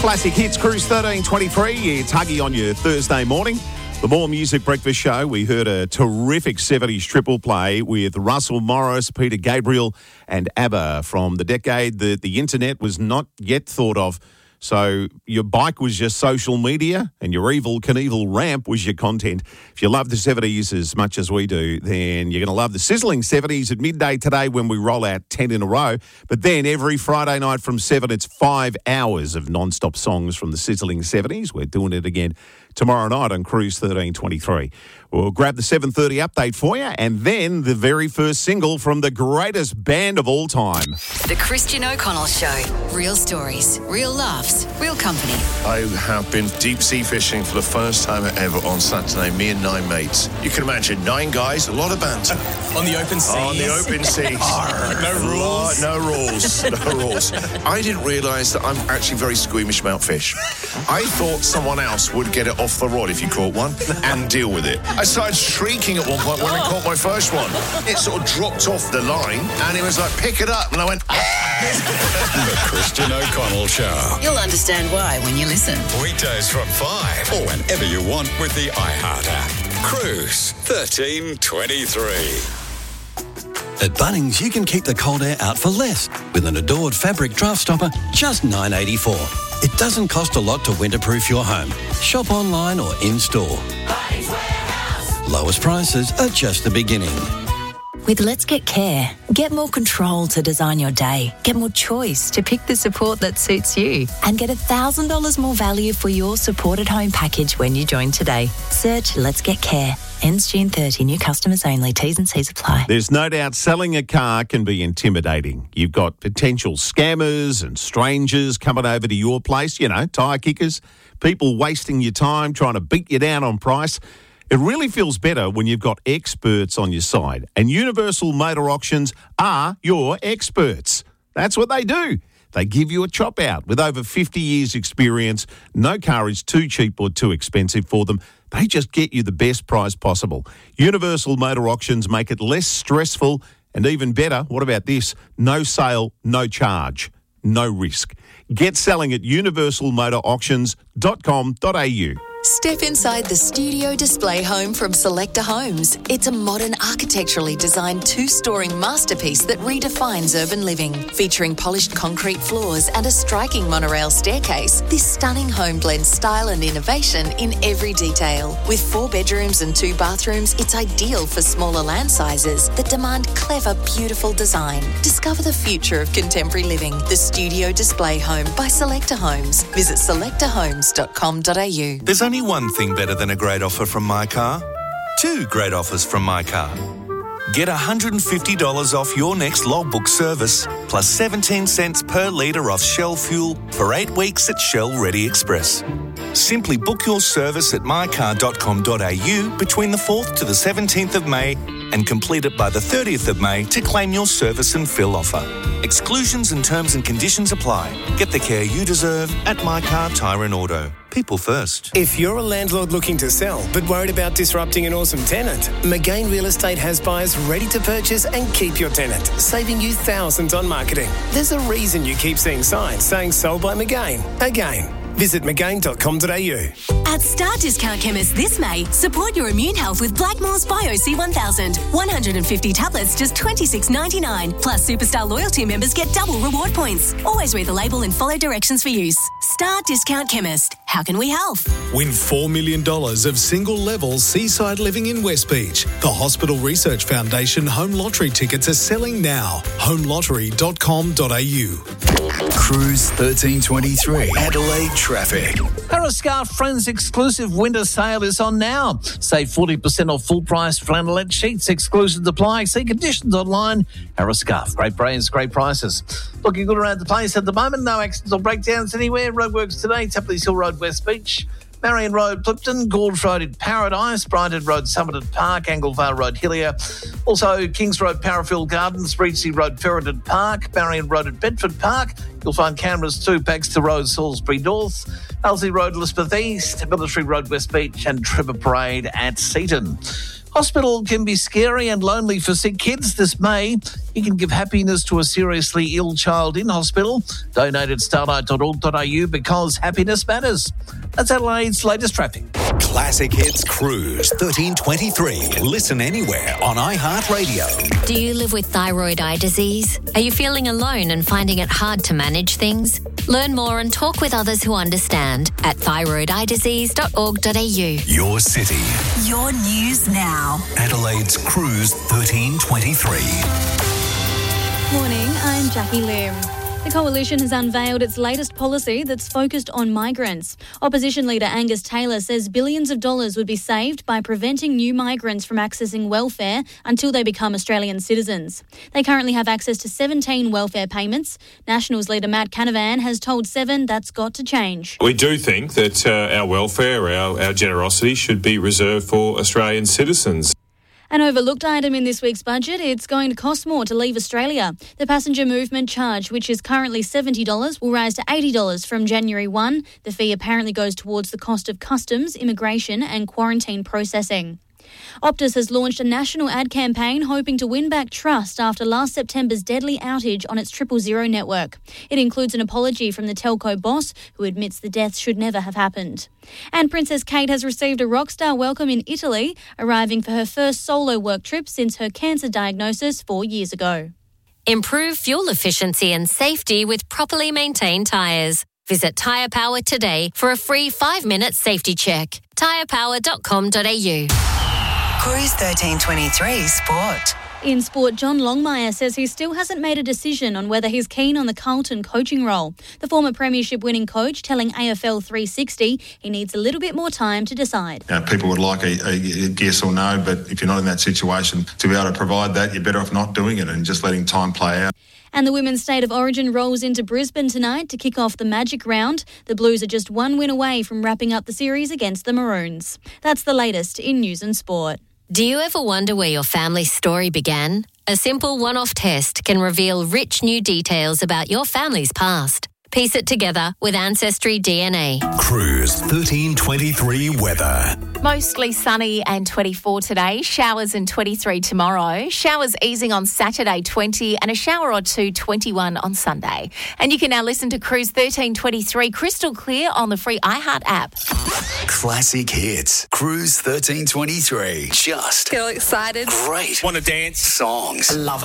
Classic Hits, Cruise 1323. It's Huggy on your Thursday morning. The More Music Breakfast Show. We heard a terrific 70s triple play with Russell Morris, Peter Gabriel and ABBA from the decade that the internet was not yet thought of. So your bike was your social media and your Evel Knievel ramp was your content. If you love the 70s as much as we do, then you're going to love the sizzling 70s at midday today when we roll out 10 in a row. But then every Friday night from 7, it's 5 hours of non-stop songs from the sizzling 70s. We're doing it again tomorrow night on Cruise 1323. We'll grab the 7:30 update for you and then the very first single from the greatest band of all time. The Christian O'Connell Show. Real stories, real laughs, real company. I have been deep sea fishing for the first time ever on Saturday, me and 9 mates. You can imagine 9 guys, a lot of banter. On the open seas? On the open seas. No rules? No rules. No rules. I didn't realise that I'm actually very squeamish about fish. I thought someone else would get it off the rod if you caught one and deal with it. I started shrieking at one point when I caught my first one. It sort of dropped off the line and it was like, pick it up. And I went, The Christian O'Connell Show. You'll understand why when you listen. Weekdays from 5 or whenever you want with the iHeart app. Cruise 1323. At Bunnings, you can keep the cold air out for less with an Adored fabric draft stopper, just $9.84. It doesn't cost a lot to winterproof your home. Shop online or in-store. Bunnings Warehouse. Lowest prices are just the beginning. With Let's Get Care, get more control to design your day, get more choice to pick the support that suits you, and get $1,000 more value for your supported home package when you join today. Search Let's Get Care. Ends June 30. New customers only. T's and C's apply. There's no doubt selling a car can be intimidating. You've got potential scammers and strangers coming over to your place, tyre kickers, people wasting your time trying to beat you down on price. It really feels better when you've got experts on your side, and Universal Motor Auctions are your experts. That's what they do. They give you a chop out. With over 50 years' experience, no car is too cheap or too expensive for them. They just get you the best price possible. Universal Motor Auctions make it less stressful and even better. What about this? No sale, no charge, no risk. Get selling at universalmotorauctions.com.au. Step inside the studio display home from Selector Homes. It's a modern, architecturally designed 2-story masterpiece that redefines urban living. Featuring polished concrete floors and a striking monorail staircase, this stunning home blends style and innovation in every detail. With 4 bedrooms and 2 bathrooms, it's ideal for smaller land sizes that demand clever, beautiful design. Discover the future of contemporary living. The studio display home by Selector Homes. Visit selectorhomes.com.au. There's only one thing better than a great offer from My Car. 2 great offers from My Car. Get $150 off your next logbook service, plus 17 cents per litre off Shell fuel for 8 weeks at Shell Ready Express. Simply book your service at mycar.com.au between the 4th to the 17th of May and complete it by the 30th of May to claim your service and fill offer. Exclusions and terms and conditions apply. Get the care you deserve at My Car Tyre and Auto. People first. If you're a landlord looking to sell but worried about disrupting an awesome tenant, McGain Real Estate has buyers ready to purchase and keep your tenant, saving you thousands on marketing. There's a reason you keep seeing signs saying sold by McGain. Again. Visit McGain.com.au. At Star Discount Chemist this May, support your immune health with Blackmore's Bio C1000. 150 tablets, just $26.99. Plus, Superstar loyalty members get double reward points. Always read the label and follow directions for use. Star Discount Chemist. How can we help? Win $4 million of single-level seaside living in West Beach. The Hospital Research Foundation home lottery tickets are selling now. homelottery.com.au. Cruise 1323. Adelaide traffic. Harriscarf Friends exclusive winter sale is on now. Save 40% off full price flannelette sheets. Exclusions apply. See conditions online. Harriscarf. Great brands, great prices. Looking good around the place at the moment. No accidents or breakdowns anywhere. Roadworks today. Tapley's Hill Road, West Beach. Marion Road, Clipton, Gould's Road in Paradise, Brighton Road, Somerton Park, Anglevale Road, Hillier. Also, Kings Road, Parafield Gardens, Breedsea Road, Ferreton Park, Marion Road at Bedford Park. You'll find cameras too, Baxter Road, Salisbury North, Elsie Road, Elizabeth East, Military Road, West Beach, and Trevor Parade at Seaton. Hospital can be scary and lonely for sick kids. This May, you can give happiness to a seriously ill child in hospital. Donate at starlight.org.au because happiness matters. That's Adelaide's latest traffic. Classic Hits Cruise 1323. Listen anywhere on iHeartRadio. Do you live with thyroid eye disease? Are you feeling alone and finding it hard to manage things? Learn more and talk with others who understand at thyroideyedisease.org.au. Your city. Your news now. Adelaide's Cruise 1323. Morning, I'm Jackie Lim. The Coalition has unveiled its latest policy that's focused on migrants. Opposition leader Angus Taylor says billions of dollars would be saved by preventing new migrants from accessing welfare until they become Australian citizens. They currently have access to 17 welfare payments. Nationals leader Matt Canavan has told Seven that's got to change. We do think that our welfare, our generosity should be reserved for Australian citizens. An overlooked item in this week's budget, it's going to cost more to leave Australia. The passenger movement charge, which is currently $70, will rise to $80 from January 1. The fee apparently goes towards the cost of customs, immigration and quarantine processing. Optus has launched a national ad campaign hoping to win back trust after last September's deadly outage on its 000 network. It includes an apology from the telco boss, who admits the deaths should never have happened. And Princess Kate has received a rock star welcome in Italy, arriving for her first solo work trip since her cancer diagnosis 4 years ago. Improve fuel efficiency and safety with properly maintained tyres. Visit Tyre Power today for a free 5-minute safety check. tyrepower.com.au. Cruise 1323 Sport. In sport, John Longmire says he still hasn't made a decision on whether he's keen on the Carlton coaching role. The former premiership winning coach telling AFL 360 he needs a little bit more time to decide. People would like a yes or no, but if you're not in that situation, to be able to provide that, you're better off not doing it and just letting time play out. And the Women's State of Origin rolls into Brisbane tonight to kick off the Magic Round. The Blues are just one win away from wrapping up the series against the Maroons. That's the latest in news and sport. Do you ever wonder where your family's story began? A simple one-off test can reveal rich new details about your family's past. Piece it together with Ancestry DNA. Cruise 1323 weather. Mostly sunny and 24 today. Showers and 23 tomorrow. Showers easing on Saturday, 20, and a shower or two, 21 on Sunday. And you can now listen to Cruise 1323 crystal clear on the free iHeart app. Classic Hits. Cruise 1323. Just feel excited. Great. Want to dance? Songs. I love it.